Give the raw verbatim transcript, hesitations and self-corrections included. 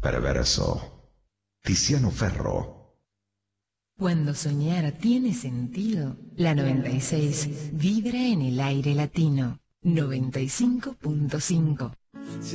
Perverso. Tiziano Ferro. Cuando soñar tiene sentido, la noventa y seis vibra en el aire latino. noventa y cinco punto cinco.